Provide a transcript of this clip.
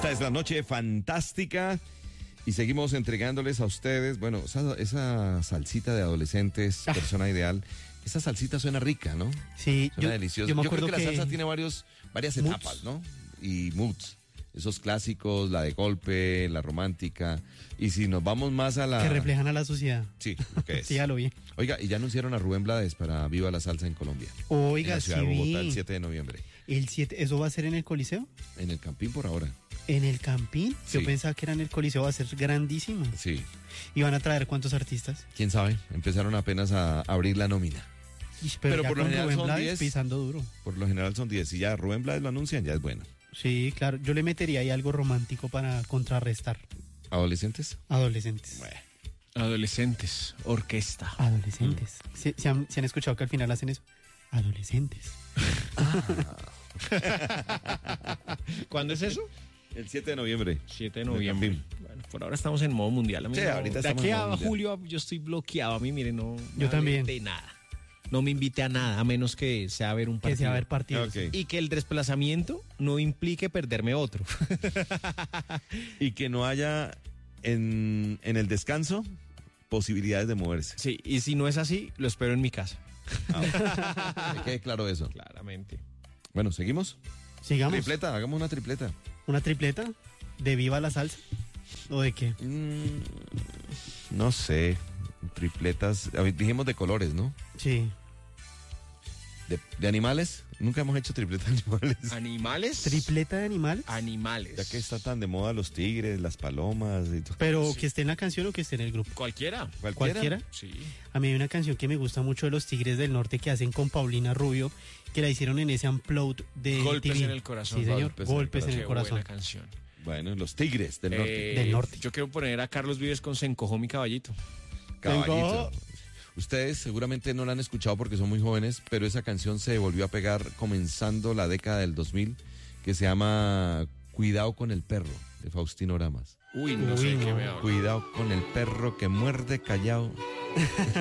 Esta es la noche fantástica y seguimos entregándoles a ustedes, bueno, esa salsita de adolescentes, persona ideal. Esa salsita suena rica, ¿no? Sí, suena deliciosa. Yo me creo acuerdo que la salsa tiene varias etapas, ¿no? Y moods. Esos clásicos, la de golpe, la romántica. Y si nos vamos más a la... Que reflejan a la sociedad. Sí, lo que es. Sí, ya lo vi. Oiga, y ya anunciaron a Rubén Blades para Viva la Salsa en Colombia. Oiga, en la ciudad sí de Bogotá, vi. el 7 de noviembre. El 7, ¿eso va a ser en el Coliseo? En el Campín por ahora. ¿En el Campín? Sí. Yo pensaba que era en el Coliseo, va a ser grandísimo. Sí. ¿Y van a traer cuántos artistas? ¿Quién sabe? Empezaron apenas a abrir la nómina. Pero ya por lo general Rubén Blades pisando duro. Por lo general son 10. Si ya Rubén Blades lo anuncian, ya es bueno. Sí, claro. Yo le metería ahí algo romántico para contrarrestar. ¿Adolescentes? Adolescentes. Bueno. Adolescentes, orquesta. Adolescentes. ¿Se han escuchado que al final hacen eso? Adolescentes. ¿Cuándo es eso? El 7 de noviembre. 7 de noviembre. Bueno, por ahora estamos en modo mundial. Sí, ahorita de estamos aquí en a modo mundial. julio yo estoy bloqueado. A mí, mire, no Yo también. de nada. No me invite a nada, a menos que sea a ver un partido. Que sea a ver partidos. Ok. Y que el desplazamiento no implique perderme otro. Y que no haya en el descanso posibilidades de moverse. Sí, y si no es así, lo espero en mi casa. Que quede claro eso. Claramente. Bueno, ¿seguimos? Sigamos. Tripleta, hagamos una tripleta. ¿Una tripleta? ¿De Viva la Salsa? ¿O de qué? No sé. Tripletas. Dijimos de colores, ¿no? Sí. ¿De animales? Nunca hemos hecho tripletas de animales. ¿Animales? ¿Tripleta de animales? Animales. Ya que está tan de moda los tigres, las palomas y todo. Pero Sí. que esté en la canción o que esté en el grupo. Cualquiera. ¿Cualquiera? Sí. A mí hay una canción que me gusta mucho de los Tigres del Norte que hacen con Paulina Rubio, que la hicieron en ese upload de Golpes TV. en el corazón. Sí, señor. Golpes en el Qué corazón. buena canción. Bueno, los tigres del norte. Del norte. Yo quiero poner a Carlos Vives con Se encojó mi caballito. Caballito. Ustedes seguramente no la han escuchado porque son muy jóvenes, pero esa canción se volvió a pegar comenzando la década del 2000, que se llama Cuidado con el perro, de Faustino Oramas. Uy, no sé Uy, qué no. me habla. Cuidado con el perro que muerde callado.